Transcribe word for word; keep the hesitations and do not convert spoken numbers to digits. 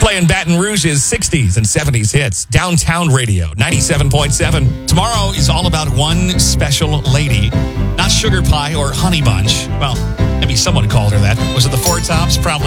Playing Baton Rouge's sixties and seventies hits. Downtown Radio, ninety-seven point seven. Tomorrow is all about one special lady. Not sugar pie or honey bunch. Well, maybe someone called her that. Was it the Four Tops? Probably.